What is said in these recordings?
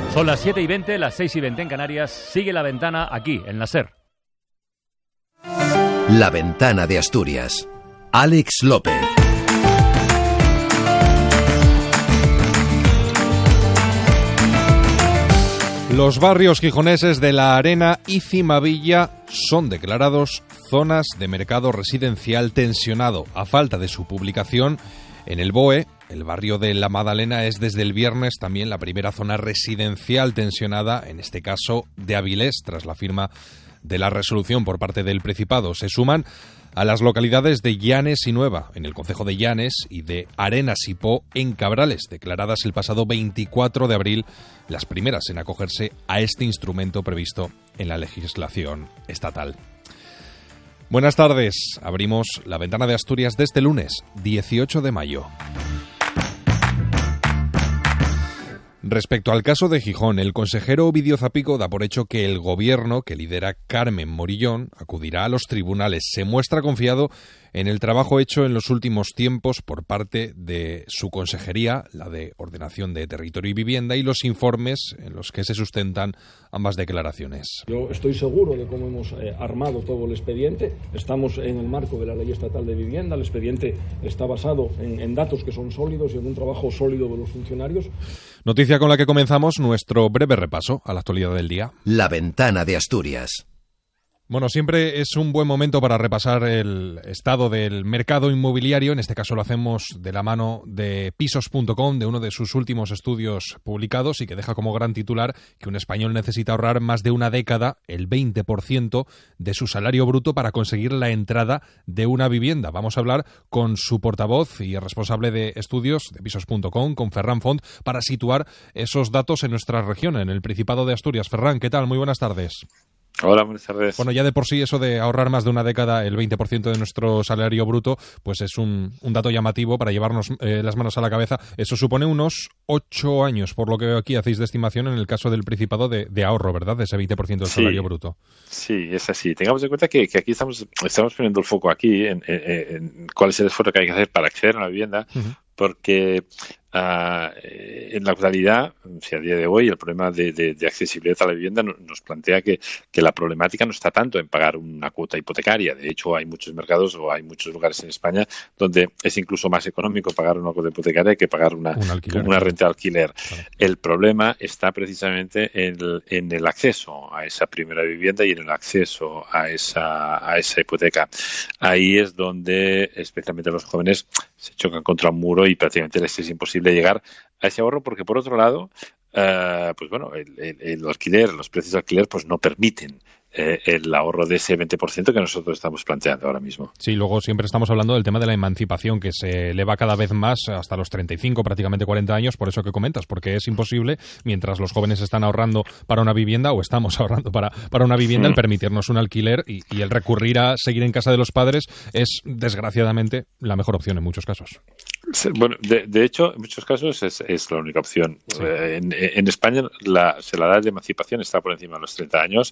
Son las 7:20, las 6:20 en Canarias. Sigue La Ventana aquí, en la SER. La Ventana de Asturias. Alex López. Los barrios gijoneses de La Arena y Cimavilla son declarados zonas de mercado residencial tensionado. A falta de su publicación en el BOE, el barrio de La Madalena es desde el viernes también la primera zona residencial tensionada, en este caso de Avilés, tras la firma de la resolución por parte del Principado. Se suman a las localidades de Llanes y Nueva, en el concejo de Llanes, y de Arenas y Po, en Cabrales, declaradas el pasado 24 de abril, las primeras en acogerse a este instrumento previsto en la legislación estatal. Buenas tardes. Abrimos La Ventana de Asturias de este lunes, 18 de mayo. Respecto al caso de Gijón, el consejero Ovidio Zapico da por hecho que el gobierno que lidera Carmen Morillón acudirá a los tribunales. Se muestra confiado en el trabajo hecho en los últimos tiempos por parte de su consejería, la de Ordenación de Territorio y Vivienda, y los informes en los que se sustentan ambas declaraciones. Yo estoy seguro de cómo hemos armado todo el expediente. Estamos en el marco de la Ley Estatal de Vivienda. El expediente está basado en datos que son sólidos y en un trabajo sólido de los funcionarios. Noticia con la que comenzamos nuestro breve repaso a la actualidad del día. La Ventana de Asturias. Bueno, siempre es un buen momento para repasar el estado del mercado inmobiliario. En este caso lo hacemos de la mano de Pisos.com, de uno de sus últimos estudios publicados, y que deja como gran titular que un español necesita ahorrar más de una década, el 20% de su salario bruto, para conseguir la entrada de una vivienda. Vamos a hablar con su portavoz y responsable de estudios de Pisos.com, con Ferran Font, para situar esos datos en nuestra región, en el Principado de Asturias. Ferran, ¿qué tal? Muy buenas tardes. Hola, buenas tardes. Bueno, ya de por sí eso de ahorrar más de una década, el 20% de nuestro salario bruto, pues es un dato llamativo para llevarnos las manos a la cabeza. Eso supone unos 8 años, por lo que aquí hacéis de estimación en el caso del Principado de ahorro, ¿verdad? De ese 20% del salario bruto. Sí, es así. Tengamos en cuenta que aquí estamos poniendo el foco aquí en cuál es el esfuerzo que hay que hacer para acceder a una vivienda, porque en la actualidad, a día de hoy, el problema de accesibilidad a la vivienda nos plantea que la problemática no está tanto en pagar una cuota hipotecaria. De hecho, hay muchos mercados o hay muchos lugares en España donde es incluso más económico pagar una cuota hipotecaria que pagar una renta de alquiler. Claro. El problema está precisamente en el acceso a esa primera vivienda y en el acceso a esa hipoteca. Ahí es donde, especialmente los jóvenes, se chocan contra un muro y prácticamente les es imposible llegar a ese ahorro, porque por otro lado, pues bueno, el alquiler, los precios de alquiler, pues no permiten el ahorro de ese 20% que nosotros estamos planteando ahora mismo. Sí, luego siempre estamos hablando del tema de la emancipación, que se eleva cada vez más hasta los 35, prácticamente 40 años, por eso que comentas, porque es imposible, mientras los jóvenes están ahorrando para una vivienda, o estamos ahorrando para una vivienda, el permitirnos un alquiler y el recurrir a seguir en casa de los padres es, desgraciadamente, la mejor opción en muchos casos. Bueno, de hecho, en muchos casos es la única opción. Sí. En España la edad de emancipación está por encima de los 30 años,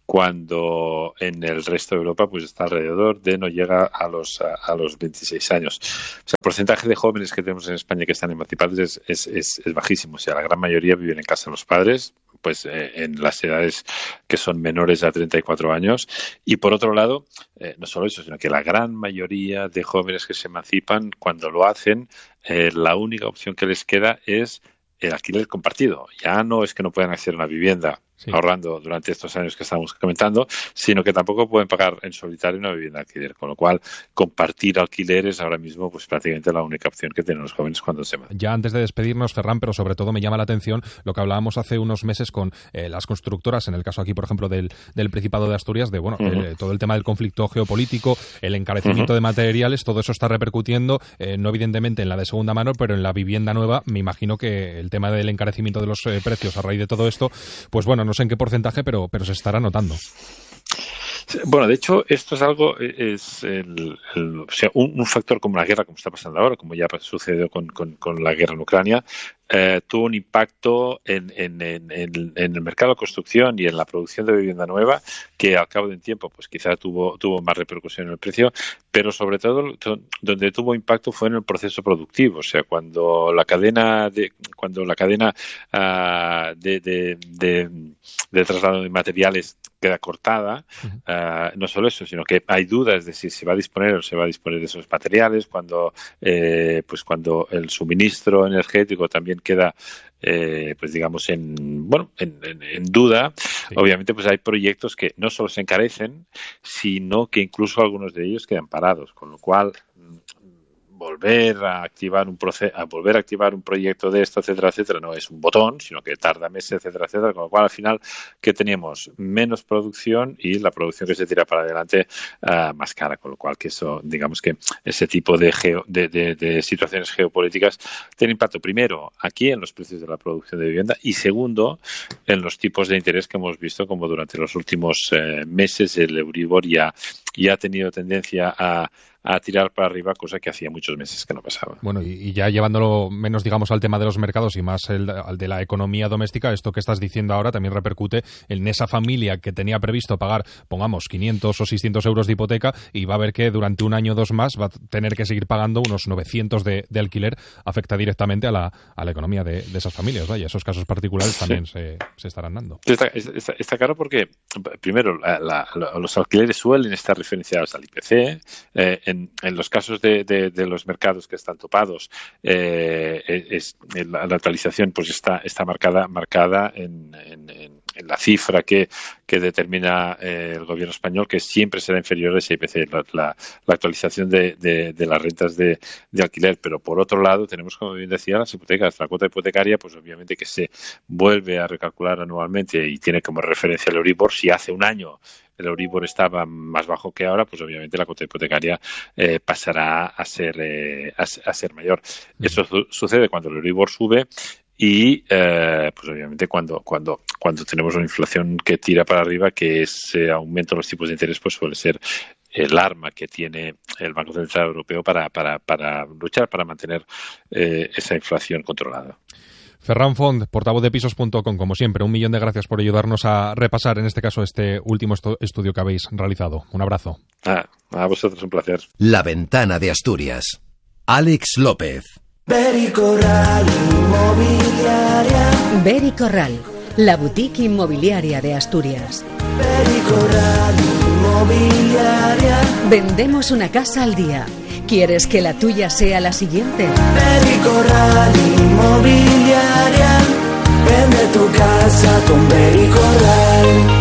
cuando en el resto de Europa pues está alrededor de, no llega a los 26 años. O sea, el porcentaje de jóvenes que tenemos en España que están emancipados es bajísimo. O sea, la gran mayoría viven en casa de los padres, pues en las edades que son menores a 34 años. Y por otro lado, no solo eso, sino que la gran mayoría de jóvenes que se emancipan, cuando lo hacen, la única opción que les queda es el alquiler compartido. Ya no es que no puedan acceder a una vivienda ahorrando durante estos años que estamos comentando, sino que tampoco pueden pagar en solitario una vivienda de alquiler, con lo cual compartir alquiler es ahora mismo pues prácticamente la única opción que tienen los jóvenes cuando se van. Ya antes de despedirnos, Ferran, pero sobre todo me llama la atención lo que hablábamos hace unos meses con las constructoras, en el caso aquí, por ejemplo, del Principado de Asturias, de todo el tema del conflicto geopolítico, el encarecimiento de materiales, todo eso está repercutiendo, no evidentemente en la de segunda mano, pero en la vivienda nueva. Me imagino que el tema del encarecimiento de los precios a raíz de todo esto, pues bueno, no sé en qué porcentaje, pero se estará notando. Bueno, de hecho, esto es algo, o sea, un factor como la guerra, como está pasando ahora, como ya sucedió con la guerra en Ucrania, tuvo un impacto en el mercado de construcción y en la producción de vivienda nueva, que al cabo de un tiempo pues quizá tuvo más repercusión en el precio, pero sobre todo donde tuvo impacto fue en el proceso productivo. O sea, cuando la cadena de traslado de materiales queda cortada, no solo eso, sino que hay dudas de si se va a disponer o no se va a disponer de esos materiales, cuando el suministro energético también queda pues digamos en duda. Sí. Obviamente pues hay proyectos que no solo se encarecen, sino que incluso algunos de ellos quedan parados, con lo cual volver a activar un proyecto de esto, etcétera, no es un botón, sino que tarda meses, etcétera, con lo cual al final que tenemos menos producción y la producción que se tira para adelante más cara, con lo cual que eso, digamos que ese tipo de situaciones geopolíticas tiene impacto primero aquí en los precios de la producción de vivienda y segundo en los tipos de interés que hemos visto, como durante los últimos meses el Euribor ya ha tenido tendencia a tirar para arriba, cosa que hacía muchos meses que no pasaba. Bueno, y ya llevándolo menos, digamos, al tema de los mercados y más al de la economía doméstica, esto que estás diciendo ahora también repercute en esa familia que tenía previsto pagar, pongamos, 500 o 600 euros de hipoteca y va a ver que durante un año o dos más va a tener que seguir pagando unos 900 de alquiler. Afecta directamente a la economía de esas familias. Vaya, esos casos particulares también se estarán dando. Está claro porque, primero, los alquileres suelen estar referenciados al IPC. En los casos de los mercados que están topados, la actualización pues está marcada en la cifra que determina el gobierno español, que siempre será inferior a ese IPC, la actualización de las rentas de alquiler. Pero por otro lado tenemos, como bien decía, las hipotecas. La cuota hipotecaria, pues obviamente que se vuelve a recalcular anualmente y tiene como referencia el Euribor. Si hace un año el Euribor estaba más bajo que ahora, pues obviamente la cuota hipotecaria pasará a ser mayor. Eso sucede cuando el Euribor sube y pues obviamente cuando tenemos una inflación que tira para arriba, que ese aumento de los tipos de interés pues suele ser el arma que tiene el Banco Central Europeo para luchar, para mantener esa inflación controlada. Ferran Font, portavoz de Pisos.com, como siempre, 1.000.000 de gracias por ayudarnos a repasar, en este caso, este último estudio que habéis realizado. Un abrazo. A vosotros, un placer. La Ventana de Asturias. Alex López. Beri Corral Inmobiliaria. Beri Corral, la boutique inmobiliaria de Asturias. Beri Corral Inmobiliaria. Vendemos una casa al día. ¿Quieres que la tuya sea la siguiente? Beri Corral Inmobiliaria. Vende tu casa con Beri Corral.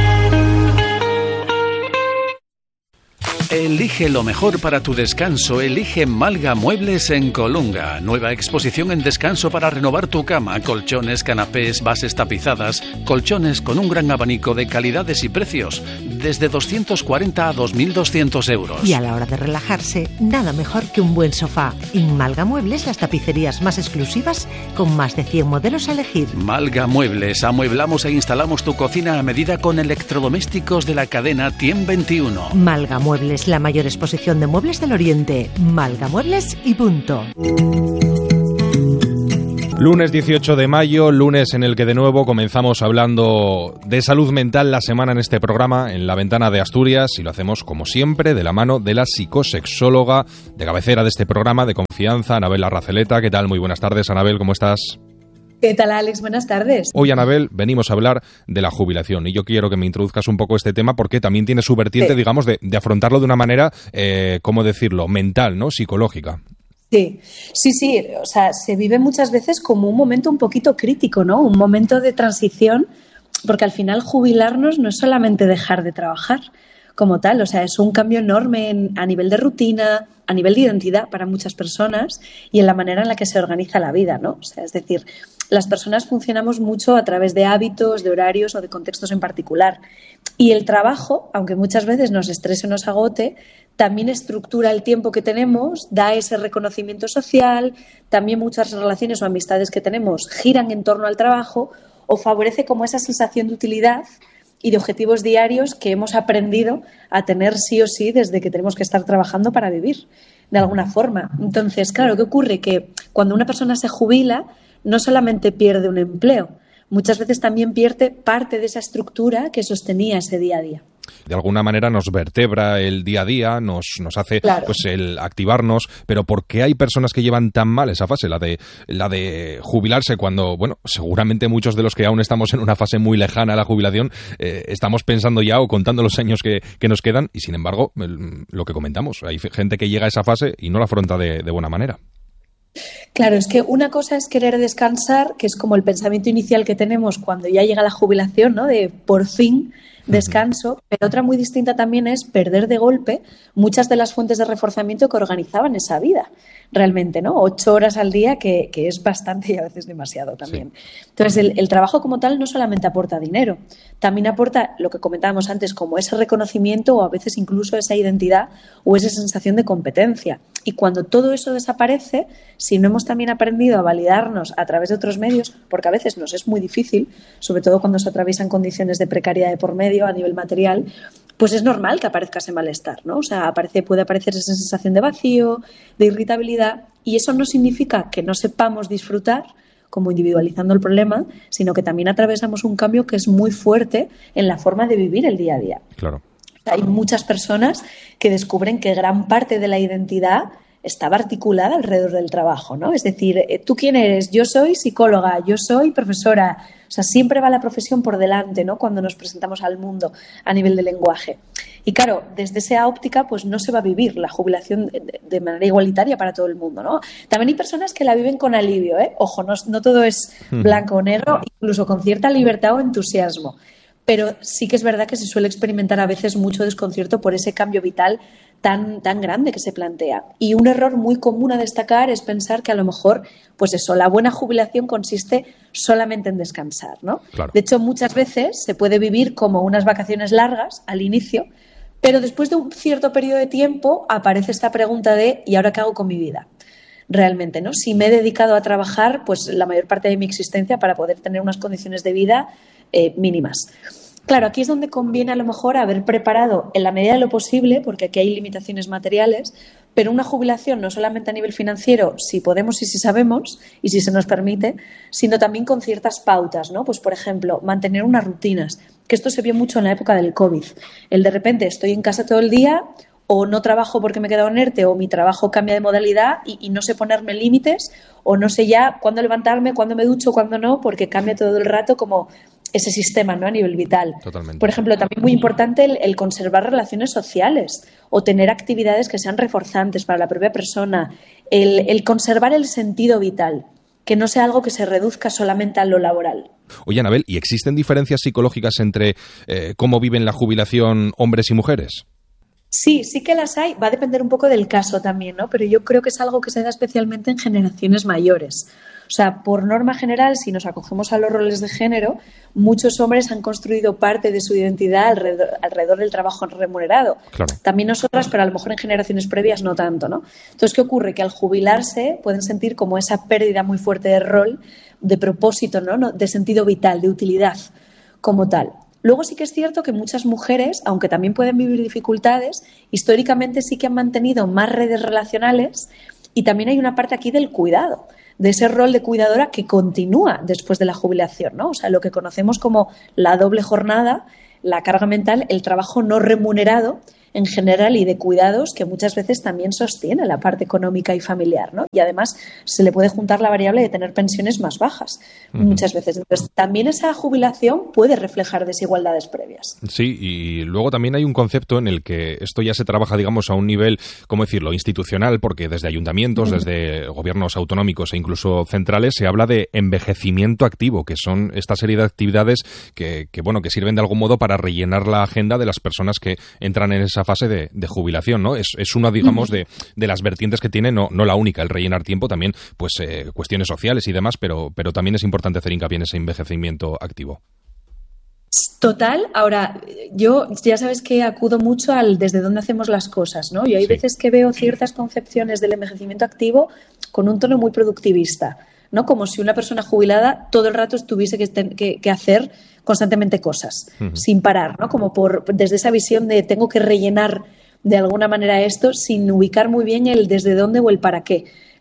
Elige lo mejor para tu descanso. Elige Malga Muebles en Colunga. Nueva exposición en descanso para renovar tu cama. Colchones, canapés, bases tapizadas. Colchones con un gran abanico de calidades y precios. Desde 240 a 2.200 euros. Y a la hora de relajarse, nada mejor que un buen sofá. En Malga Muebles, las tapicerías más exclusivas con más de 100 modelos a elegir. Malga Muebles. Amueblamos e instalamos tu cocina a medida con electrodomésticos de la cadena Tiem 21. Malga Muebles, la mayor exposición de muebles del Oriente. Malga Muebles y punto. Lunes 18 de mayo, lunes en el que de nuevo comenzamos hablando de salud mental la semana en este programa, en La Ventana de Asturias, y lo hacemos como siempre de la mano de la psicosexóloga de cabecera de este programa, de confianza, Anabel Arraceleta. ¿Qué tal? Muy buenas tardes, Anabel, ¿cómo estás? ¿Qué tal, Alex? Buenas tardes. Hoy, Anabel, venimos a hablar de la jubilación y yo quiero que me introduzcas un poco este tema porque también tiene su vertiente, digamos, de afrontarlo de una manera, ¿cómo decirlo?, mental, ¿no?, psicológica. Sí. O sea, se vive muchas veces como un momento un poquito crítico, ¿no? Un momento de transición, porque al final jubilarnos no es solamente dejar de trabajar como tal, o sea, es un cambio enorme a nivel de rutina, a nivel de identidad para muchas personas y en la manera en la que se organiza la vida, ¿no? O sea, es decir, las personas funcionamos mucho a través de hábitos, de horarios o de contextos en particular. Y el trabajo, aunque muchas veces nos estrese o nos agote, también estructura el tiempo que tenemos, da ese reconocimiento social, también muchas relaciones o amistades que tenemos giran en torno al trabajo o favorece como esa sensación de utilidad y de objetivos diarios que hemos aprendido a tener sí o sí desde que tenemos que estar trabajando para vivir, de alguna forma. Entonces, claro, ¿qué ocurre? Que cuando una persona se jubila, no solamente pierde un empleo, muchas veces también pierde parte de esa estructura que sostenía ese día a día. De alguna manera nos vertebra el día a día, nos hace pues el activarnos, pero ¿por qué hay personas que llevan tan mal esa fase, la de jubilarse cuando, bueno, seguramente muchos de los que aún estamos en una fase muy lejana a la jubilación, estamos pensando ya o contando los años que nos quedan y sin embargo, lo que comentamos, hay gente que llega a esa fase y no la afronta de buena manera? Claro, es que una cosa es querer descansar, que es como el pensamiento inicial que tenemos cuando ya llega la jubilación, ¿no? De por fin descanso, pero otra muy distinta también es perder de golpe muchas de las fuentes de reforzamiento que organizaban esa vida, realmente, ¿no? 8 horas al día, que es bastante y a veces demasiado también. Sí. Entonces, el trabajo como tal no solamente aporta dinero, también aporta lo que comentábamos antes, como ese reconocimiento o a veces incluso esa identidad o esa sensación de competencia. Y cuando todo eso desaparece, si no hemos también aprendido a validarnos a través de otros medios, porque a veces nos es muy difícil, sobre todo cuando se atraviesan condiciones de precariedad de por medio a nivel material, pues es normal que aparezca ese malestar, ¿no? O sea, puede aparecer esa sensación de vacío, de irritabilidad, y eso no significa que no sepamos disfrutar, como individualizando el problema, sino que también atravesamos un cambio que es muy fuerte en la forma de vivir el día a día. Claro. Hay muchas personas que descubren que gran parte de la identidad estaba articulada alrededor del trabajo, ¿no? Es decir, ¿tú quién eres? Yo soy psicóloga, yo soy profesora. O sea, siempre va la profesión por delante, ¿no? Cuando nos presentamos al mundo a nivel de lenguaje. Y claro, desde esa óptica, pues no se va a vivir la jubilación de manera igualitaria para todo el mundo, ¿no? También hay personas que la viven con alivio, ¿eh? Ojo, no todo es blanco o negro, incluso con cierta libertad o entusiasmo. Pero sí que es verdad que se suele experimentar a veces mucho desconcierto por ese cambio vital tan grande que se plantea. Y un error muy común a destacar es pensar que a lo mejor, pues eso, la buena jubilación consiste solamente en descansar, ¿no? Claro. De hecho, muchas veces se puede vivir como unas vacaciones largas al inicio, pero después de un cierto periodo de tiempo aparece esta pregunta de ¿y ahora qué hago con mi vida? Realmente, ¿no? Si me he dedicado a trabajar, pues la mayor parte de mi existencia para poder tener unas condiciones de vida mínimas. Claro, aquí es donde conviene a lo mejor haber preparado en la medida de lo posible, porque aquí hay limitaciones materiales, pero una jubilación no solamente a nivel financiero, si podemos y si sabemos y si se nos permite, sino también con ciertas pautas, ¿no? Pues, por ejemplo, mantener unas rutinas, que esto se vio mucho en la época del COVID. El de repente estoy en casa todo el día o no trabajo porque me he quedado en ERTE o mi trabajo cambia de modalidad y no sé ponerme límites o no sé ya cuándo levantarme, cuándo me ducho, cuándo no, porque cambia todo el rato como ese sistema, ¿no? A nivel vital. Totalmente. Por ejemplo, también muy importante el conservar relaciones sociales o tener actividades que sean reforzantes para la propia persona, el conservar el sentido vital, que no sea algo que se reduzca solamente a lo laboral. Oye, Anabel, ¿y existen diferencias psicológicas entre cómo viven la jubilación hombres y mujeres? Sí que las hay. Va a depender un poco del caso también, ¿no? Pero yo creo que es algo que se da especialmente en generaciones mayores. O sea, por norma general, si nos acogemos a los roles de género, muchos hombres han construido parte de su identidad alrededor del trabajo remunerado. Claro. También nosotras, pero a lo mejor en generaciones previas no tanto, ¿no? Entonces, ¿qué ocurre? Que al jubilarse pueden sentir como esa pérdida muy fuerte de rol, de propósito, ¿no? De sentido vital, de utilidad como tal. Luego sí que es cierto que muchas mujeres, aunque también pueden vivir dificultades, históricamente sí que han mantenido más redes relacionales y también hay una parte aquí del cuidado, de ese rol de cuidadora que continúa después de la jubilación, ¿no? O sea, lo que conocemos como la doble jornada, la carga mental, el trabajo no remunerado en general y de cuidados que muchas veces también sostiene la parte económica y familiar, ¿no? Y además se le puede juntar la variable de tener pensiones más bajas muchas veces. Entonces, también esa jubilación puede reflejar desigualdades previas. Sí, y luego también hay un concepto en el que esto ya se trabaja, digamos, a un nivel, ¿cómo decirlo?, institucional, porque desde ayuntamientos, desde gobiernos autonómicos e incluso centrales se habla de envejecimiento activo, que son esta serie de actividades que sirven de algún modo para rellenar la agenda de las personas que entran en esa fase de jubilación, ¿no? Es una, digamos, de las vertientes que tiene, no la única, el rellenar tiempo, también pues cuestiones sociales y demás, pero también es importante hacer hincapié en ese envejecimiento activo. Total. Ahora, yo ya sabes que acudo mucho al desde dónde hacemos las cosas, ¿no? Y hay veces que veo ciertas concepciones del envejecimiento activo con un tono muy productivista, ¿no? Como si una persona jubilada todo el rato tuviese que hacer constantemente cosas, sin parar, ¿no? Como desde esa visión de tengo que rellenar de alguna manera esto sin ubicar muy bien el desde dónde o el para qué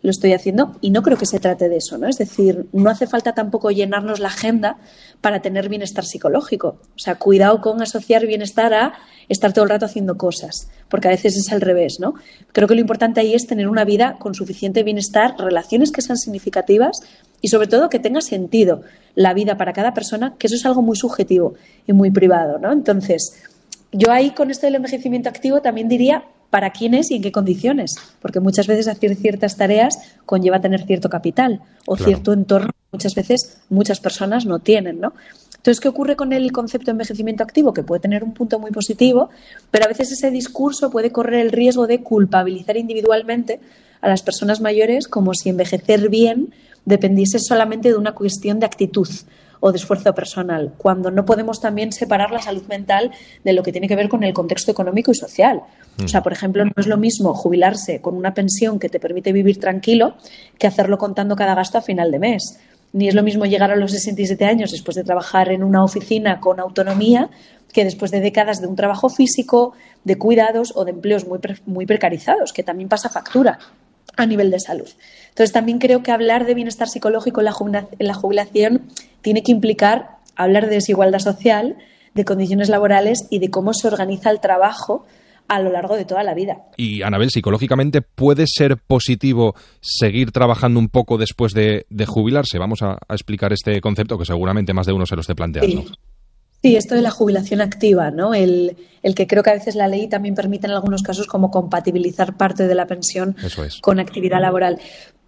lo estoy haciendo, y no creo que se trate de eso, ¿no? Es decir, no hace falta tampoco llenarnos la agenda para tener bienestar psicológico. O sea, cuidado con asociar bienestar a estar todo el rato haciendo cosas, porque a veces es al revés, ¿no? Creo que lo importante ahí es tener una vida con suficiente bienestar, relaciones que sean significativas y sobre todo que tenga sentido la vida para cada persona, que eso es algo muy subjetivo y muy privado, ¿no? Entonces, yo ahí con esto del envejecimiento activo también diría para quién es y en qué condiciones, porque muchas veces hacer ciertas tareas conlleva tener cierto capital o cierto entorno que muchas veces muchas personas no tienen, ¿no? Entonces, ¿qué ocurre con el concepto de envejecimiento activo? Que puede tener un punto muy positivo, pero a veces ese discurso puede correr el riesgo de culpabilizar individualmente a las personas mayores como si envejecer bien dependiese solamente de una cuestión de actitud o de esfuerzo personal, cuando no podemos también separar la salud mental de lo que tiene que ver con el contexto económico y social. O sea, por ejemplo, no es lo mismo jubilarse con una pensión que te permite vivir tranquilo que hacerlo contando cada gasto a final de mes. Ni es lo mismo llegar a los 67 años después de trabajar en una oficina con autonomía que después de décadas de un trabajo físico, de cuidados o de empleos muy precarizados, que también pasa factura a nivel de salud. Entonces, también creo que hablar de bienestar psicológico en la jubilación tiene que implicar hablar de desigualdad social, de condiciones laborales y de cómo se organiza el trabajo a lo largo de toda la vida. Y, Anabel, psicológicamente, ¿puede ser positivo seguir trabajando un poco después de jubilarse? Vamos a explicar este concepto que seguramente más de uno se lo esté planteando. Sí, esto de la jubilación activa, ¿no? El que creo que a veces la ley también permite en algunos casos como compatibilizar parte de la pensión con actividad laboral.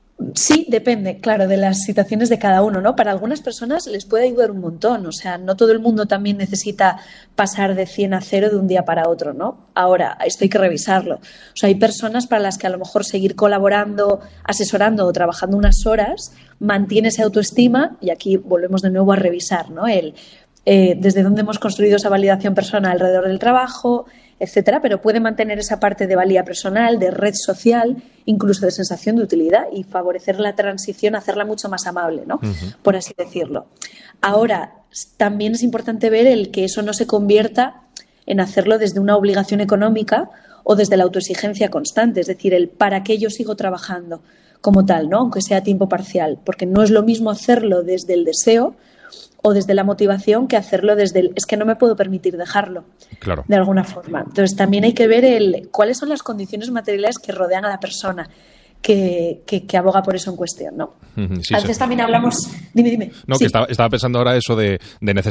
Sí, depende, claro, de las situaciones de cada uno, ¿no? Para algunas personas les puede ayudar un montón, o sea, no todo el mundo también necesita pasar de 100 a 0 de un día para otro, ¿no? Ahora, esto hay que revisarlo. O sea, hay personas para las que a lo mejor seguir colaborando, asesorando o trabajando unas horas mantiene esa autoestima, y aquí volvemos de nuevo a revisar, ¿no? Desde dónde hemos construido esa validación personal alrededor del trabajo, etcétera, pero puede mantener esa parte de valía personal, de red social, incluso de sensación de utilidad y favorecer la transición, hacerla mucho más amable, ¿no? Por así decirlo. Ahora, también es importante ver el que eso no se convierta en hacerlo desde una obligación económica o desde la autoexigencia constante, es decir, el para qué yo sigo trabajando como tal, ¿no? Aunque sea a tiempo parcial, porque no es lo mismo hacerlo desde el deseo o desde la motivación que hacerlo desde el es que no me puedo permitir dejarlo, claro, de alguna forma. Entonces también hay que ver cuáles son las condiciones materiales que rodean a la persona que aboga por eso en cuestión, ¿no? Sí, antes también hablamos... Dime. No, sí. Que estaba pensando ahora eso de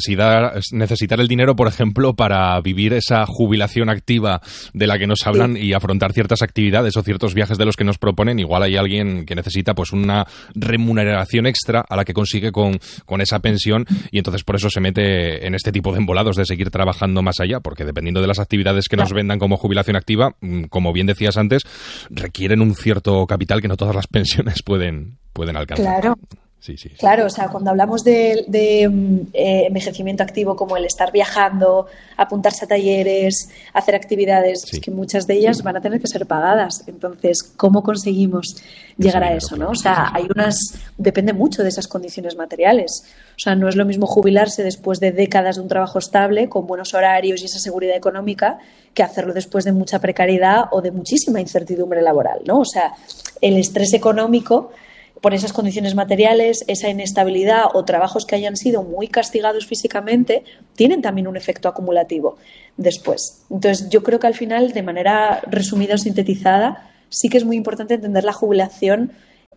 necesitar el dinero, por ejemplo, para vivir esa jubilación activa de la que nos hablan y afrontar ciertas actividades o ciertos viajes de los que nos proponen. Igual hay alguien que necesita pues una remuneración extra a la que consigue con esa pensión y entonces por eso se mete en este tipo de embolados de seguir trabajando más allá, porque dependiendo de las actividades que nos vendan como jubilación activa, como bien decías antes, requieren un cierto capital que no todas las pensiones pueden alcanzar. Claro. Sí. Claro, o sea, cuando hablamos de envejecimiento activo como el estar viajando, apuntarse a talleres, hacer actividades, es que muchas de ellas van a tener que ser pagadas. Entonces, ¿cómo conseguimos llegar a eso, no? O sea, depende mucho de esas condiciones materiales. O sea, no es lo mismo jubilarse después de décadas de un trabajo estable, con buenos horarios y esa seguridad económica, que hacerlo después de mucha precariedad o de muchísima incertidumbre laboral, ¿no? O sea, el estrés económico por esas condiciones materiales, esa inestabilidad o trabajos que hayan sido muy castigados físicamente, tienen también un efecto acumulativo después. Entonces, yo creo que al final, de manera resumida o sintetizada, sí que es muy importante entender la jubilación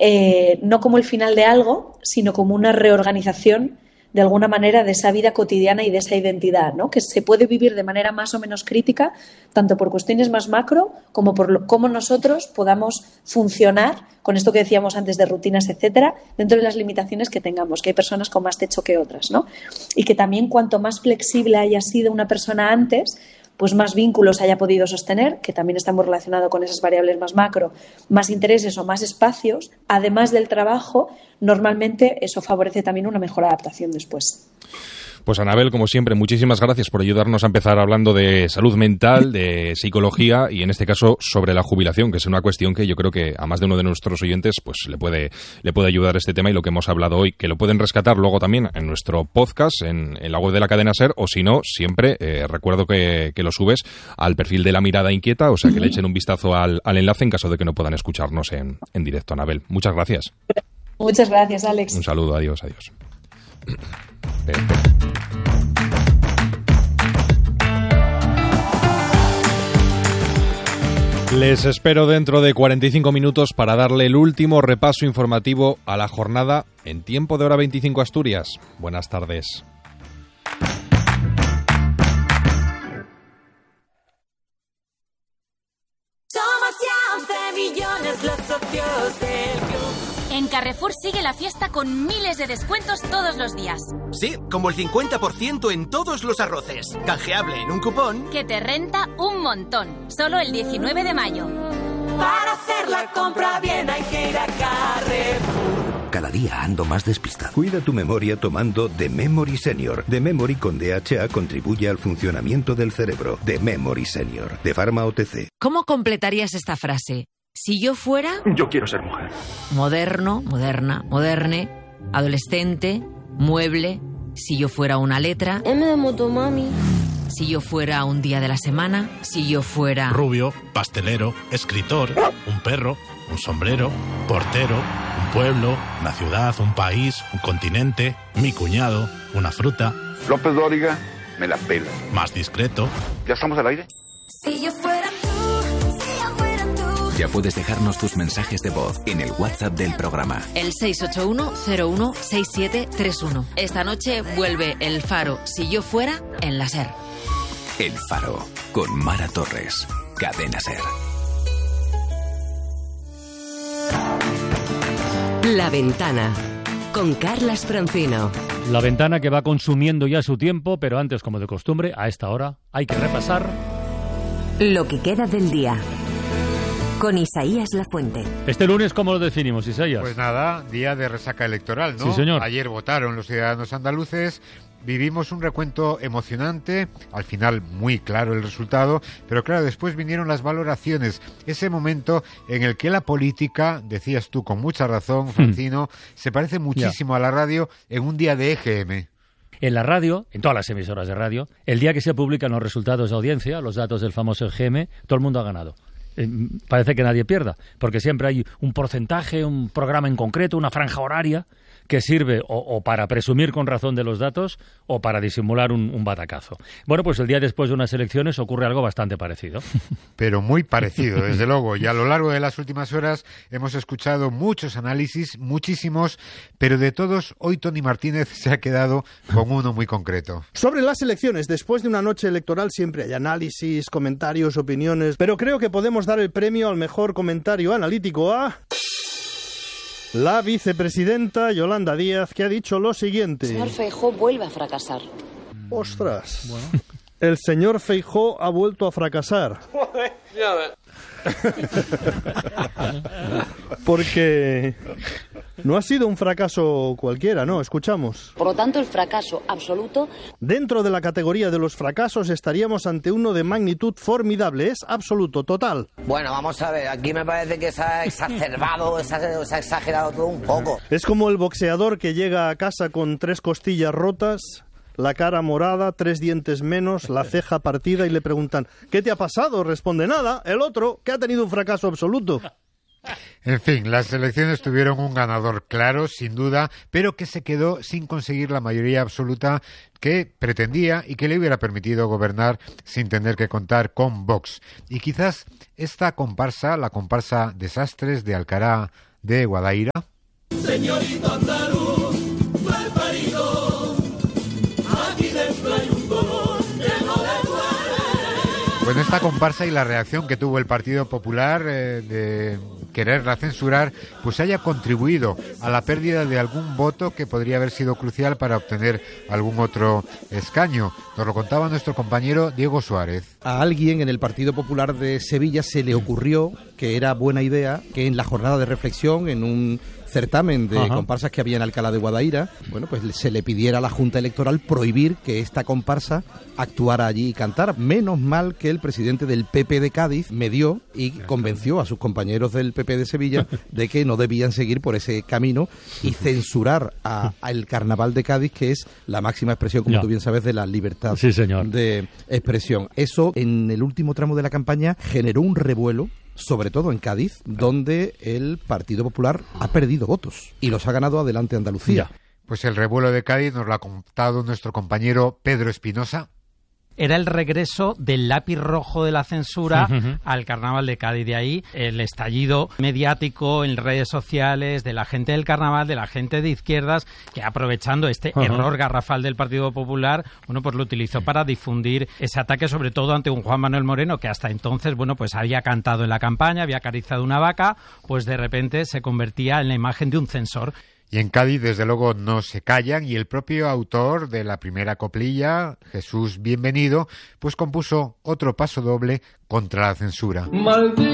no como el final de algo, sino como una reorganización de alguna manera de esa vida cotidiana y de esa identidad, ¿no? Que se puede vivir de manera más o menos crítica, tanto por cuestiones más macro como por cómo nosotros podamos funcionar con esto que decíamos antes de rutinas, etcétera, dentro de las limitaciones que tengamos, que hay personas con más techo que otras, ¿no? Y que también cuanto más flexible haya sido una persona antes, pues más vínculos haya podido sostener, que también está muy relacionado con esas variables más macro, más intereses o más espacios, además del trabajo, normalmente eso favorece también una mejor adaptación después. Pues Anabel, como siempre, muchísimas gracias por ayudarnos a empezar hablando de salud mental, de psicología y en este caso sobre la jubilación, que es una cuestión que yo creo que a más de uno de nuestros oyentes pues le puede ayudar este tema y lo que hemos hablado hoy, que lo pueden rescatar luego también en nuestro podcast, en la web de la cadena SER, o si no, siempre recuerdo que lo subes al perfil de La Mirada Inquieta, o sea que le echen un vistazo al enlace en caso de que no puedan escucharnos en directo. Anabel, muchas gracias. Muchas gracias, Alex. Un saludo, adiós. Les espero dentro de 45 minutos para darle el último repaso informativo a la jornada en tiempo de hora 25 Asturias. Buenas tardes. Somos ya 11 millones los socios del club. En Carrefour sigue la fiesta con miles de descuentos todos los días. Sí, como el 50% en todos los arroces. Canjeable en un cupón que te renta un montón. Solo el 19 de mayo. Para hacer la compra bien hay que ir a Carrefour. Cada día ando más despistado. Cuida tu memoria tomando The Memory Senior. The Memory con DHA contribuye al funcionamiento del cerebro. The Memory Senior, de Pharma OTC. ¿Cómo completarías esta frase? Si yo fuera... Yo quiero ser mujer. Moderno, moderna, moderne, adolescente, mueble. Si yo fuera una letra... M de motomami. Si yo fuera un día de la semana. Si yo fuera... Rubio, pastelero, escritor, un perro, un sombrero, portero, un pueblo, una ciudad, un país, un continente, mi cuñado, una fruta. López Dóriga, me la pela. Más discreto. ¿Ya estamos al aire? Si yo fuera tú, si yo fuera tú. Ya puedes dejarnos tus mensajes de voz en el WhatsApp del programa. El 681-016731. Esta noche vuelve El Faro, si yo fuera, en la SER. El Faro, con Mara Torres. Cadena SER. La Ventana, con Carlas Francino. La Ventana que va consumiendo ya su tiempo, pero antes, como de costumbre, a esta hora hay que repasar lo que queda del día, con Isaías Lafuente. Este lunes, ¿cómo lo definimos, Isaías? Pues nada, día de resaca electoral, ¿no? Sí, señor. Ayer votaron los ciudadanos andaluces. Vivimos un recuento emocionante, al final muy claro el resultado, pero claro, después vinieron las valoraciones, ese momento en el que la política, decías tú con mucha razón, Francino, se parece muchísimo a la radio en un día de EGM. En la radio, en todas las emisoras de radio, el día que se publican los resultados de audiencia, los datos del famoso EGM, todo el mundo ha ganado. Parece que nadie pierda, porque siempre hay un porcentaje, un programa en concreto, una franja horaria que sirve o para presumir con razón de los datos o para disimular un batacazo. Bueno, pues el día después de unas elecciones ocurre algo bastante parecido. Pero muy parecido, desde luego. Y a lo largo de las últimas horas hemos escuchado muchos análisis, muchísimos, pero de todos, hoy Tony Martínez se ha quedado con uno muy concreto. Sobre las elecciones, después de una noche electoral siempre hay análisis, comentarios, opiniones, pero creo que podemos dar el premio al mejor comentario analítico a... la vicepresidenta Yolanda Díaz, que ha dicho lo siguiente. El señor Feijóo vuelve a fracasar. ¡Ostras! Bueno. El señor Feijóo ha vuelto a fracasar. Porque no ha sido un fracaso cualquiera, ¿no? Escuchamos. Por lo tanto, el fracaso absoluto... Dentro de la categoría de los fracasos estaríamos ante uno de magnitud formidable. Es absoluto, total. Bueno, vamos a ver. Aquí me parece que se ha exacerbado, se ha exagerado todo un poco. Es como el boxeador que llega a casa con 3 costillas rotas, la cara morada, 3 dientes menos, la ceja partida y le preguntan ¿qué te ha pasado? Responde nada. El otro, que ha tenido un fracaso absoluto. En fin, las elecciones tuvieron un ganador claro, sin duda, pero que se quedó sin conseguir la mayoría absoluta que pretendía y que le hubiera permitido gobernar sin tener que contar con Vox. Y quizás esta comparsa, la comparsa Desastres de Alcalá de Guadaira... Señorito andaluz, mal parido, aquí dentro hay un dolor que no le duele. Pues esta comparsa y la reacción que tuvo el Partido Popular de quererla censurar, pues haya contribuido a la pérdida de algún voto que podría haber sido crucial para obtener algún otro escaño. Nos lo contaba nuestro compañero Diego Suárez. A alguien en el Partido Popular de Sevilla se le ocurrió que era buena idea que en la jornada de reflexión, en un certamen de comparsas que había en Alcalá de Guadaira, bueno, pues se le pidiera a la Junta Electoral prohibir que esta comparsa actuara allí y cantara. Menos mal que el presidente del PP de Cádiz medió y convenció a sus compañeros del PP de Sevilla de que no debían seguir por ese camino y censurar al Carnaval de Cádiz, que es la máxima expresión, como tú bien sabes, de la libertad de expresión. Eso, en el último tramo de la campaña, generó un revuelo, sobre todo en Cádiz, donde el Partido Popular ha perdido votos y los ha ganado Adelante Andalucía. Pues el revuelo de Cádiz nos lo ha contado nuestro compañero Pedro Espinosa. Era el regreso del lápiz rojo de la censura al Carnaval de Cádiz. De ahí el estallido mediático en redes sociales de la gente del Carnaval, de la gente de izquierdas, que aprovechando este error garrafal del Partido Popular, bueno, pues lo utilizó para difundir ese ataque, sobre todo ante un Juan Manuel Moreno que hasta entonces, bueno, pues había cantado en la campaña, había acariciado una vaca, pues de repente se convertía en la imagen de un censor. Y en Cádiz, desde luego, no se callan, y el propio autor de la primera coplilla, Jesús Bienvenido, pues compuso otro paso doble contra la censura.